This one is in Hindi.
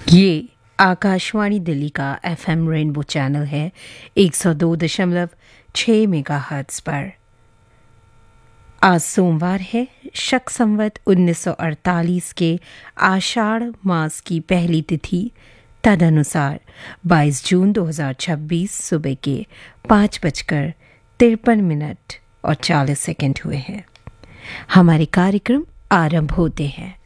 ये आकाशवाणी दिल्ली का एफएम रेनबो चैनल है 102.6 मेगाहर्ट्ज़ पर। आज सोमवार है, शक संवत 1948 के आषाढ़ मास की पहली तिथि तदनुसार 22 जून 2026 सुबह के 5:53 और 40 सेकंड हुए हैं। हमारे कार्यक्रम आरंभ होते हैं।